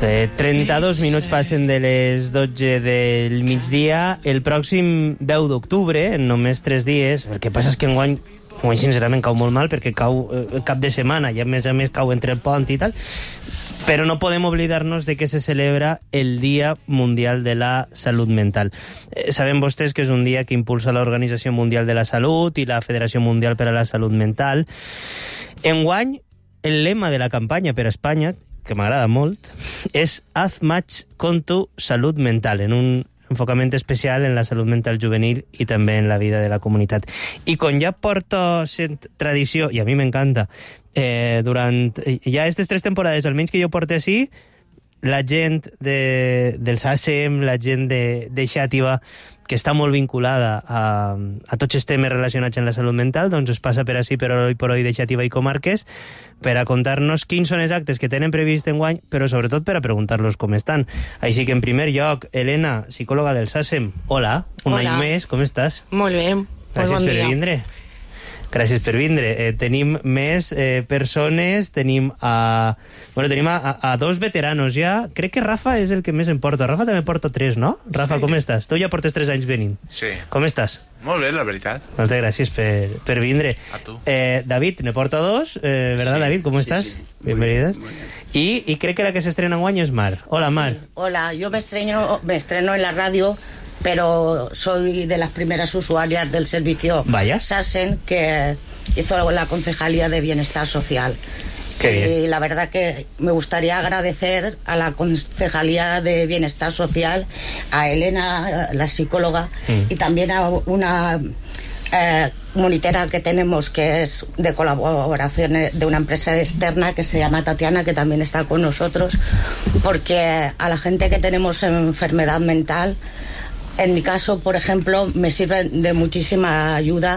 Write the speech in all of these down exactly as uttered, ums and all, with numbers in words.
Eh, trenta-dos minuts passen de les dotze del migdia. El pròxim deu d'octubre, en només tres dies, el que passa és que enguany, enguany sincerament cau molt mal perquè cau eh, cap de setmana i a més a més cau entre el pont i tal, però no podem oblidar-nos de que se celebra el Dia Mundial de la Salut Mental. Eh, sabem vostès que és un dia que impulsa l'Organització Mundial de la Salut i la Federació Mundial per a la Salut Mental. Enguany, el lema de la campanya per a Espanya, que m'agrada molt, és Haz match con tu salut mental, en un enfocament especial en la salut mental juvenil i també en la vida de la comunitat. I com ja porto sent tradició, i a mi m'encanta, eh, durant ja aquestes tres temporades, almenys que jo porto així, la gent de, del S A C E M, la gent de, de Xàtiva, que està molt vinculada a, a tots els temes relacionats amb la salut mental, doncs es passa per així, per Oi per Oi de Xàtiva i comarques, per a contar-nos quins són els actes que tenen previst enguany, però sobretot per a preguntar-los com estan. Així que, en primer lloc, Helena, psicòloga del S A C E M, hola, un Hola. any més, com estàs? Molt bé, Gràcies bon per dia. vindre. Gràcies per vindre. Eh, tenim més eh, persones, tenim a... Bueno, tenim a, a, a dos veteranos ja. Crec que Rafa és el que més em porta. Rafa també porta tres, no? Rafa, Sí. com estàs? Tu ja portes tres anys venint. Sí. Com estàs? Molt bé, la veritat. Moltes gràcies per, per vindre. A tu. Eh, David, ne porta dos, eh, ¿verdad, Sí, David? ¿Cómo sí, estás? sí. Muy Bienvenidas. bien, muy bien. Y, y creo que la que se estrena en año es Mar. Hola, Mar. Sí, hola, yo me estreno, me estreno en la radio, pero soy de las primeras usuarias del servicio Vaya. S A S E M que hizo la Concejalía de Bienestar Social. Qué bien. Y la verdad que me gustaría agradecer a la Concejalía de Bienestar Social, a Elena, la psicóloga, Mm. y también a una eh, monitera que tenemos que es de colaboración de una empresa externa que se llama Tatiana, que también está con nosotros, porque a la gente que tenemos enfermedad mental, en mi caso, por ejemplo, me sirven de muchísima ayuda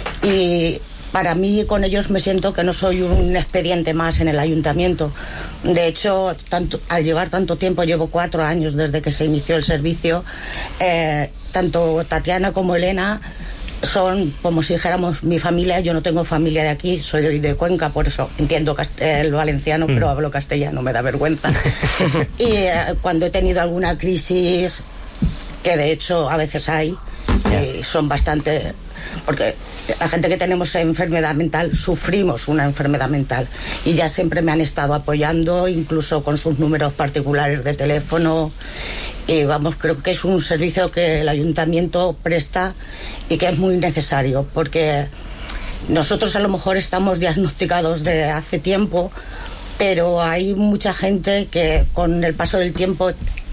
y para mí con ellos me siento que no soy un expediente más en el ayuntamiento. De hecho, tanto, al llevar tanto tiempo, llevo cuatro años desde que se inició el servicio, eh, tanto Tatiana como Elena son como si dijéramos mi familia. Yo no tengo familia de aquí, soy de Cuenca, por eso entiendo cast- el valenciano, mm. pero hablo castellano, me da vergüenza. Y eh, cuando he tenido alguna crisis, que de hecho a veces hay, y son bastante... porque la gente que tenemos enfermedad mental sufrimos una enfermedad mental y ya siempre me han estado apoyando, incluso con sus números particulares de teléfono. Y vamos, creo que es un servicio que el ayuntamiento presta y que es muy necesario, porque nosotros a lo mejor estamos diagnosticados de hace tiempo, pero hay mucha gente que con el paso del tiempo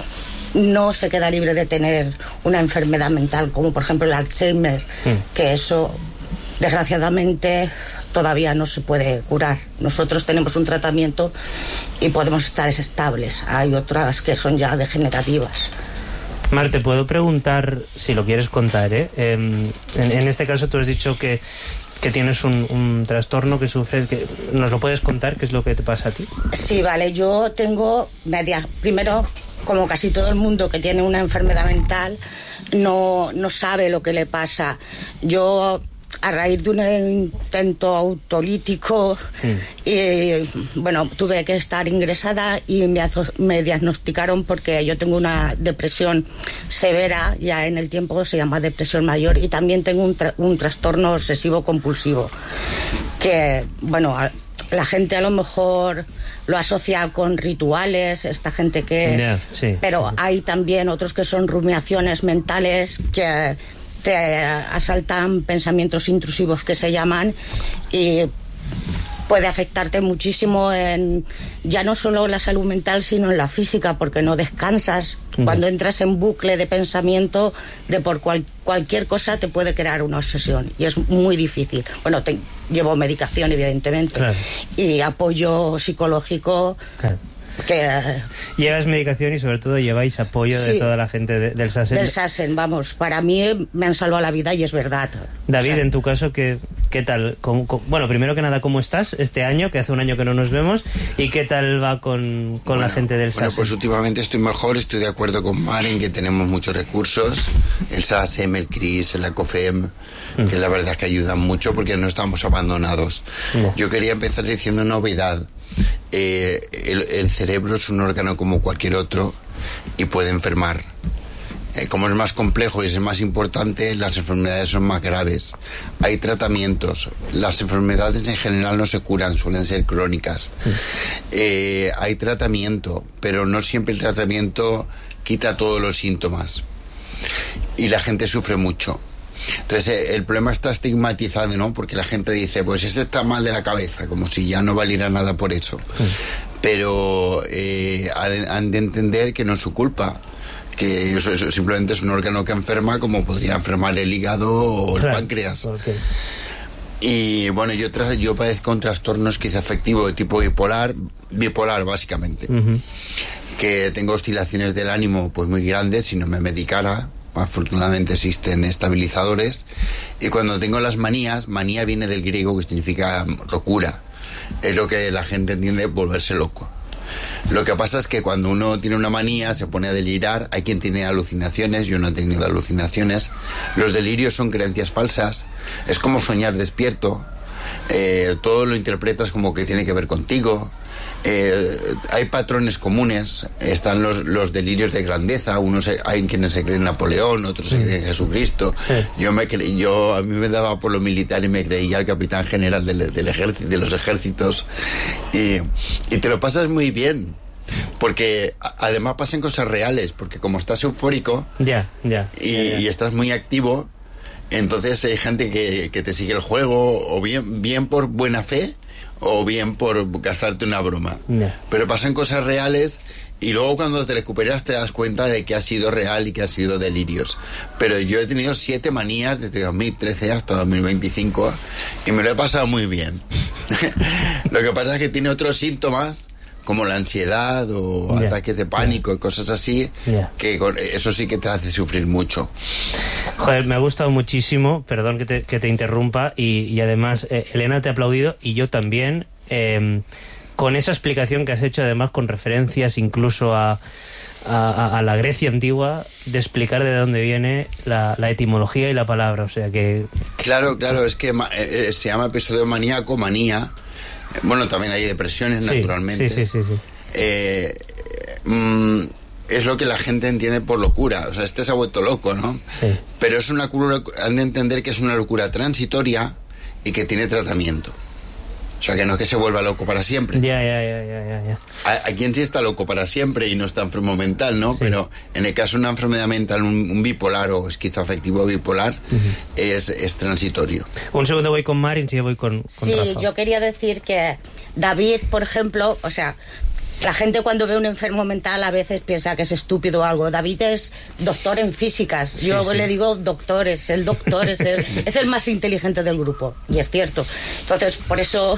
no se queda libre de tener una enfermedad mental, como por ejemplo el Alzheimer, mm. que eso desgraciadamente todavía no se puede curar. Nosotros tenemos un tratamiento y podemos estar estables. Hay otras que son ya degenerativas. Mar, te puedo preguntar, si lo quieres contar, ¿eh? Eh, en, en este caso tú has dicho que, que tienes un, un trastorno que sufres. Que, ¿nos lo puedes contar? ¿Qué es lo que te pasa a ti? Sí, vale. Yo tengo media... Primero, como casi todo el mundo que tiene una enfermedad mental, no, no sabe lo que le pasa. Yo, a raíz de un intento autolítico, mm. y, bueno, tuve que estar ingresada y me, me diagnosticaron porque yo tengo una depresión severa, ya en el tiempo se llama depresión mayor, y también tengo un, tra un trastorno obsesivo compulsivo, que, bueno... la gente a lo mejor lo asocia con rituales, esta gente que... Yeah, sí. Pero hay también otros que son rumiaciones mentales que te asaltan pensamientos intrusivos que se llaman y puede afectarte muchísimo en ya no solo la salud mental, sino en la física, porque no descansas. Mm. Cuando entras en bucle de pensamiento, de por cual, cualquier cosa te puede crear una obsesión y es muy difícil. Bueno, te, llevo medicación, evidentemente, claro. Y apoyo psicológico. Claro. Que, llevas medicación y sobre todo lleváis apoyo sí, de toda la gente de, del S A S E M. Del S A S E M, vamos, para mí me han salvado la vida y es verdad. David, o sea, en tu caso, ¿qué, qué tal? ¿Cómo, cómo, bueno, primero que nada, ¿cómo estás este año? Que hace un año que no nos vemos. ¿Y qué tal va con, con bueno, la gente del S A S E M? Bueno, pues últimamente estoy mejor, estoy de acuerdo con Mar en que tenemos muchos recursos. El S A S E M, el C R I S, el ACOFEM, mm. que la verdad es que ayudan mucho porque no estamos abandonados. No. Yo quería empezar diciendo novedad. eh, el, el cerebro es un órgano como cualquier otro y puede enfermar. Eh, como es más complejo y es más importante, las enfermedades son más graves. Hay tratamientos. Las enfermedades en general no se curan, suelen ser crónicas. Eh, hay tratamiento, pero no siempre el tratamiento quita todos los síntomas. Y la gente sufre mucho. Entonces eh, el problema está estigmatizado, ¿no? Porque la gente dice, pues este está mal de la cabeza, como si ya no valiera nada por eso. Pero eh, han de entender que no es su culpa, que eso, eso simplemente es un órgano que enferma, como podría enfermar el hígado o el claro, páncreas. Okay. Y bueno, yo, tras, yo padezco un trastorno esquizoafectivo de tipo bipolar, bipolar básicamente, uh-huh. que tengo oscilaciones del ánimo pues muy grandes si no me medicara. Afortunadamente existen estabilizadores. Y cuando tengo las manías, manía viene del griego, que significa locura. Es lo que la gente entiende, volverse loco. Lo que pasa es que cuando uno tiene una manía se pone a delirar. Hay quien tiene alucinaciones, yo no he tenido alucinaciones. Los delirios son creencias falsas. Es como soñar despierto. Eh, todo lo interpretas como que tiene que ver contigo. Eh, hay patrones comunes. Están los, los delirios de grandeza. Unos hay quienes se creen Napoleón, otros se creen Jesucristo. Sí. Yo me cre... yo a mí me daba por lo militar y me creía el capitán general del, del ejército, de los ejércitos. Y, y te lo pasas muy bien, porque a, además pasan cosas reales, porque como estás eufórico yeah, yeah, y, yeah, yeah. y estás muy activo, entonces hay gente que, que te sigue el juego, o bien, bien por buena fe, o bien por gastarte una broma. Yeah. Pero pasan cosas reales y luego cuando te recuperas te das cuenta de que ha sido real y que ha sido delirios. Pero yo he tenido siete manías desde dos mil trece hasta dos mil veinticinco y me lo he pasado muy bien. Lo que pasa es que tiene otros síntomas como la ansiedad o yeah. ataques de pánico yeah. y cosas así, yeah. que con, eso sí que te hace sufrir mucho. Joder, me ha gustado muchísimo, perdón que te, que te interrumpa, y, y además eh, Elena te ha aplaudido y yo también, eh, con esa explicación que has hecho, además con referencias incluso a, a, a la Grecia antigua, de explicar de dónde viene la, la etimología y la palabra, o sea que... Claro, claro, es que eh, se llama episodio maníaco, manía. Bueno, también hay depresiones, sí, naturalmente. Sí, sí, sí, sí. Eh, mm, es lo que la gente entiende por locura. O sea, este se ha vuelto loco, ¿no? Sí. Pero es una locura, han de entender que es una locura transitoria y que tiene tratamiento. O sea, que no es que se vuelva loco para siempre. Ya, ya, ya, ya, ya, ya. Hay quien sí está loco para siempre y no está enfermo mental, ¿no? Sí. Pero en el caso de una enfermedad mental, un, un bipolar o esquizoafectivo bipolar, uh-huh. es, es transitorio. Un segundo voy con Marin, sí, voy con, con Sí, Rafa. Yo quería decir que David, por ejemplo, o sea... La gente cuando ve un enfermo mental a veces piensa que es estúpido o algo. David es doctor en físicas. Yo sí, sí. le digo doctor, es el doctor, es el, es el más inteligente del grupo. Y es cierto. Entonces, por eso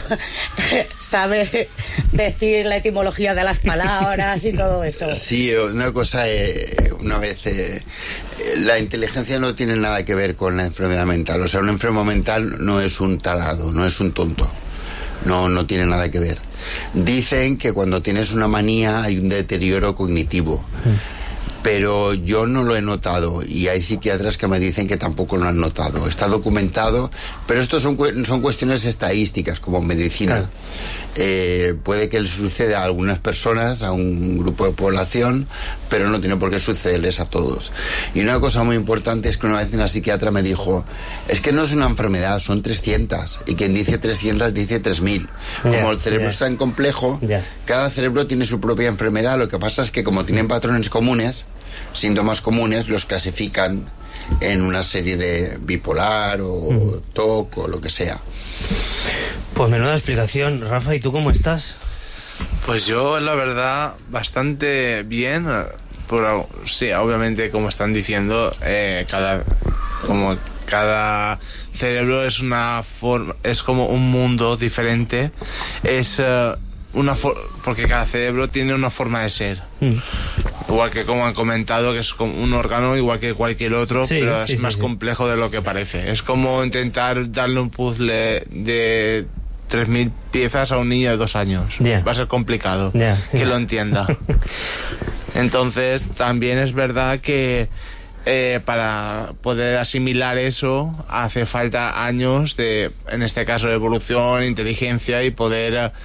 sabe decir la etimología de las palabras y todo eso. Sí, una cosa, eh, una vez... Eh, la inteligencia no tiene nada que ver con la enfermedad mental. O sea, un enfermo mental no es un tarado, no es un tonto. No, no tiene nada que ver. Dicen que cuando tienes una manía hay un deterioro cognitivo, pero yo no lo he notado y hay psiquiatras que me dicen que tampoco lo han notado. Está documentado, pero esto son, son cuestiones estadísticas, como en medicina. Claro. Eh, puede que le suceda a algunas personas, a un grupo de población, pero no tiene por qué sucederles a todos. Y una cosa muy importante es que una vez una psiquiatra me dijo, es que no es una enfermedad, son trescientas, y quien dice trescientas dice tres mil. Como yeah, el cerebro yeah. es tan complejo, yeah. cada cerebro tiene su propia enfermedad. Lo que pasa es que como tienen patrones comunes, síntomas comunes, los clasifican en una serie de bipolar o mm. T O C o lo que sea. Pues menuda explicación. Rafa, ¿y tú cómo estás? Pues yo, la verdad, bastante bien. Por, sí, obviamente, como están diciendo, eh, cada como cada cerebro es una forma, es como un mundo diferente. Es uh, una for- porque cada cerebro tiene una forma de ser. Mm. Igual que como han comentado, que es como un órgano igual que cualquier otro, sí, pero sí, es sí, más sí. complejo de lo que parece. Es como intentar darle un puzzle de tres mil piezas a un niño de dos años. Yeah. Va a ser complicado yeah, que yeah. lo entienda. Entonces, también es verdad que eh, para poder asimilar eso hace falta años de, en este caso, evolución, inteligencia y poder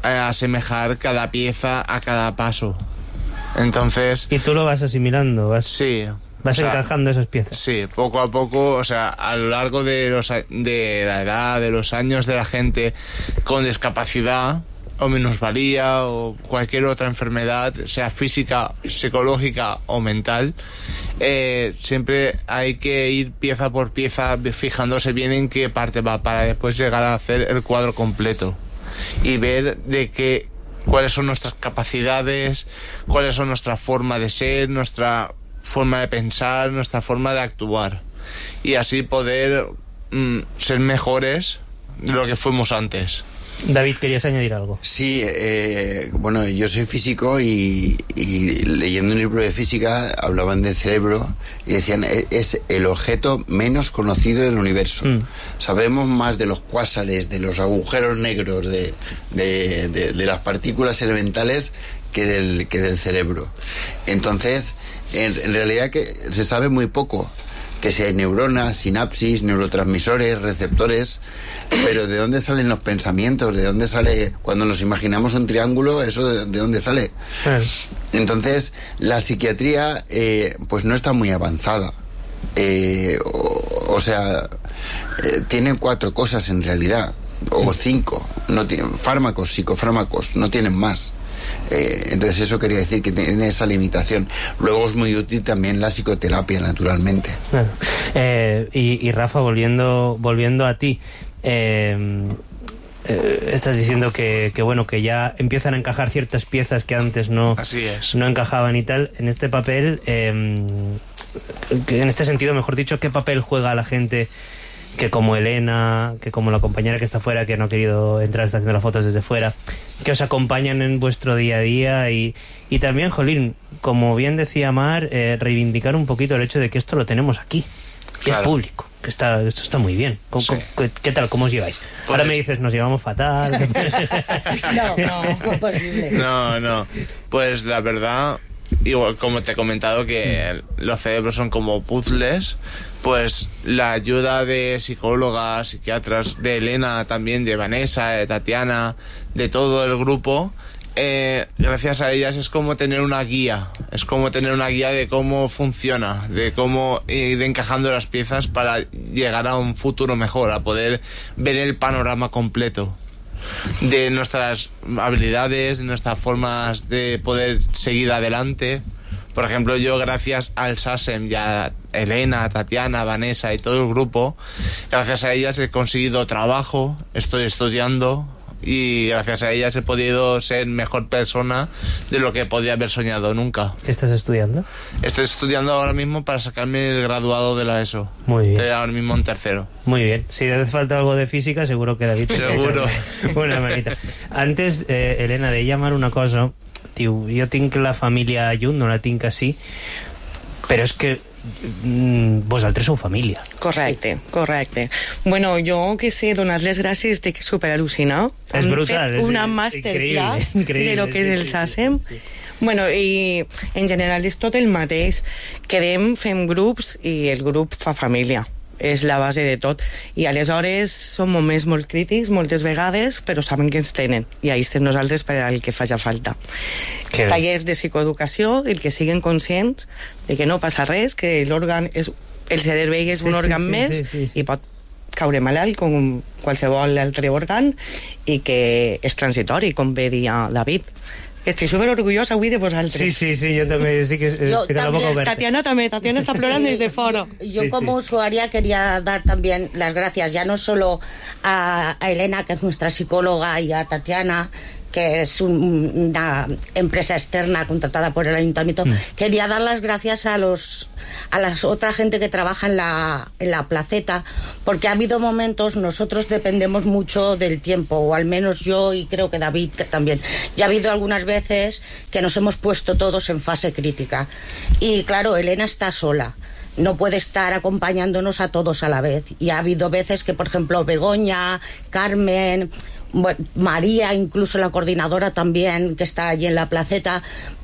eh, asemejar cada pieza a cada paso. Entonces... ¿Y tú lo vas asimilando? Vas... Sí. Vas o sea, encajando esas piezas. Sí, poco a poco, o sea, a lo largo de, los, de la edad, de los años de la gente con discapacidad o minusvalía o cualquier otra enfermedad, sea física, psicológica o mental, eh, siempre hay que ir pieza por pieza fijándose bien en qué parte va para después llegar a hacer el cuadro completo y ver de qué, cuáles son nuestras capacidades, cuáles son nuestra forma de ser, nuestra forma de pensar, nuestra forma de actuar y así poder mm, ser mejores de lo que fuimos antes. David, ¿querías añadir algo? Sí, eh, bueno, yo soy físico y, y leyendo un libro de física hablaban del cerebro y decían es el objeto menos conocido del universo. Mm. Sabemos más de los cuásares, de los agujeros negros, de, de, de, de las partículas elementales que del, que del cerebro. Entonces, en, en realidad que se sabe muy poco, que si hay neuronas, sinapsis, neurotransmisores, receptores, pero ¿de dónde salen los pensamientos? ¿De dónde sale, cuando nos imaginamos un triángulo, eso de, de dónde sale? Sí. Entonces, la psiquiatría eh, pues no está muy avanzada. Eh, o, o sea, eh, tiene cuatro cosas en realidad, o cinco, no tienen fármacos, psicofármacos, no tienen más. Eh, entonces eso quería decir que tiene esa limitación. Luego es muy útil también la psicoterapia, naturalmente. Bueno, eh, y, y Rafa, volviendo volviendo a ti, eh, eh, estás diciendo que, que bueno que ya empiezan a encajar ciertas piezas que antes no, Así es. no encajaban y tal. En este papel, eh, en este sentido, mejor dicho, ¿qué papel juega la gente que como Elena, que como la compañera que está fuera, que no ha querido entrar, está haciendo las fotos desde fuera, que os acompañan en vuestro día a día? Y, y también, jolín, como bien decía Mar, eh, reivindicar un poquito el hecho de que esto lo tenemos aquí, que claro. Es público, que está, esto está muy bien. ¿Cómo, sí. ¿qué, ¿Qué tal? ¿Cómo os lleváis? Pues... Ahora me dices, nos llevamos fatal. no, no, no, posible. No, no. Pues la verdad, igual como te he comentado, que los cerebros son como puzzles. Pues la ayuda de psicólogas, psiquiatras, de Elena también, de Vanessa, de Tatiana, de todo el grupo, eh, gracias a ellas es como tener una guía, es como tener una guía de cómo funciona, de cómo ir encajando las piezas para llegar a un futuro mejor, a poder ver el panorama completo de nuestras habilidades, de nuestras formas de poder seguir adelante. Por ejemplo, yo gracias al SASEM y a Elena, Tatiana, Vanessa y todo el grupo, gracias a ellas he conseguido trabajo, estoy estudiando y gracias a ellas he podido ser mejor persona de lo que podía haber soñado nunca. ¿Qué estás estudiando? Estoy estudiando ahora mismo para sacarme el graduado de la ESO. Muy bien. Estoy ahora mismo en tercero. Muy bien. Si te hace falta algo de física, seguro que David te seguro. Una manita. Antes, eh, Elena, de llamar una cosa... Diu, jo tinc la família Ayun, no la tinc així, però és que mm, vosaltres sou família. Correcte, sí. correcte. Bueno, jo que sé, donar les gràcies de que superal·lucinar. És brutal. Hem fet una masterclass de lo que és el SASEM. Bueno, i en general és tot el mateix. Quedem, fem grups i el grup fa família. És la base de tot. I aleshores són moments molt crítics moltes vegades, però saben que ens tenen i ahí estem nosaltres per al que faci falta. Que tallers de psicoeducació, el que siguin conscients de que no passa res, que l'òrgan és, el cervell és un sí, òrgan sí, sí, més sí, sí, sí. i pot caure malalt com qualsevol altre òrgan i que és transitori, com bé dia David. Estic súper orgullosa avui de vosaltres. Sí, sí, sí, yo también sí que estoy la boca abierta. Tatiana también, Tatiana está plorando desde foro. Yo sí, como sí. usuaria quería dar también las gracias, ya no solo a, a Elena, que es nuestra psicóloga, y a Tatiana, que es un, una empresa externa contratada por el ayuntamiento. Mm. Quería dar las gracias a los a la otra gente que trabaja en la, en la placeta, porque ha habido momentos, nosotros dependemos mucho del tiempo, o al menos yo y creo que David que también. Ya ha habido algunas veces que nos hemos puesto todos en fase crítica. Y claro, Elena está sola. No puede estar acompañándonos a todos a la vez. Y ha habido veces que, por ejemplo, Begoña, Carmen... María, incluso la coordinadora también, que está allí en la placeta,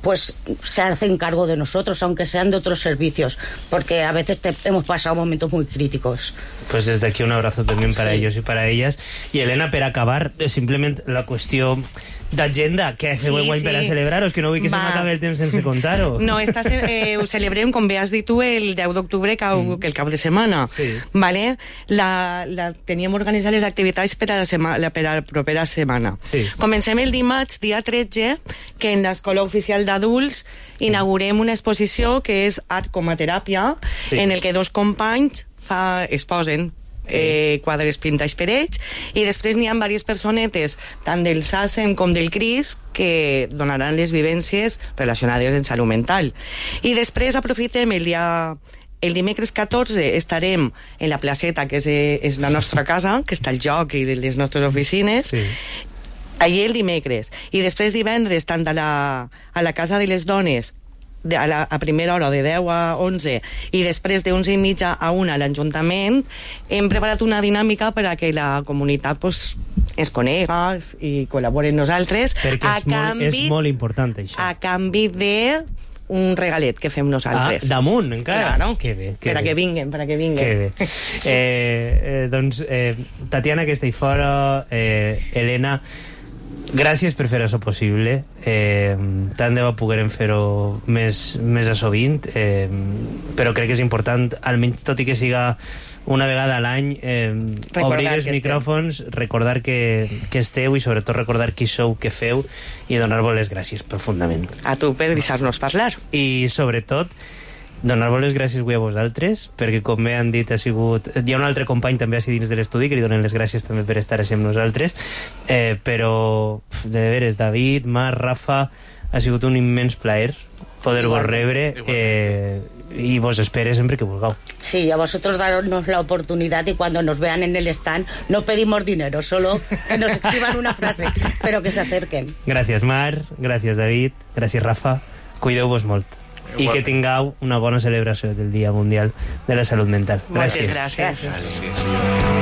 pues se hacen cargo de nosotros, aunque sean de otros servicios, porque a veces te, hemos pasado momentos muy críticos. Pues desde aquí un abrazo también para sí. ellos y para ellas. Y Elena, per acabar, simplement la qüestió d'agenda que feu Sí, guany per a sí. celebrar-ho, que no vull que se Va. m'acabi el temps sense contar-ho. No, esta se, eh, ho celebrem, com bé has dit tu, el deu d'octubre, que, mm. que el cap de setmana. Sí. Vale? La, la, teníem organitzat les activitats per a la, sema, la, per a la propera setmana. Sí. Comencem el dimarts, dia tretze, que en l'Escola Oficial d'Adults inaugurem una exposició que és Art com a teràpia, Sí. en el que dos companys fa, es posen eh, quadres pintats per ells, i després n'hi ha diverses personetes, tant del SACEM com del CRIS, que donaran les vivències relacionades en salut mental. I després aprofitem el dia... El dimecres catorze estarem en la placeta, que és, és la nostra casa, que està el joc i les nostres oficines, Sí. allí el dimecres. I després divendres, tant a la, a la Casa de les Dones, de, a, la, a primera hora de deu a onze, i després de onze i mitja a una a l'Ajuntament, hem preparat una dinàmica per a que la comunitat pues, es conega i col·labori amb nosaltres. Perquè a és, molt, canvi, és molt important, això. a canvi de un regalet que fem nosaltres. Ah, damunt, encara? Claro. Que bé, que per a bé. que vinguen, per a que vinguen. Que bé. Eh, eh, doncs, eh, Tatiana, que està ahí fora, eh, Elena, gràcies per fer això possible. Eh, tant de bo poguerem fer-ho més, més a sovint, eh, però crec que és important, almenys tot i que siga una vegada a l'any, eh, obrir els micròfons, estem. recordar que, que esteu i sobretot recordar qui sou, què feu i donar-vos les gràcies profundament. A tu per deixar-nos parlar. I sobretot donar-vos les gràcies avui a vosaltres, perquè com bé han dit ha sigut... Hi ha un altre company també així dins de l'estudi que li donen les gràcies també per estar així amb nosaltres, eh, però de veres, David, Mar, Rafa, ha sigut un immens plaer poder-vos rebre eh, y vos espere sempre que vulgueu. Sí, a vosotros darnos la oportunidad y cuando nos vean en el stand no pedimos dinero, solo que nos escriban una frase, pero que se acerquen. Gràcies, Mar, gràcies, David, gràcies, Rafa, cuideu-vos molt. Igual. I que tingueu una bona celebració del Dia Mundial de la Salut Mental. Moltes Gràcies. gràcies. Gràcies.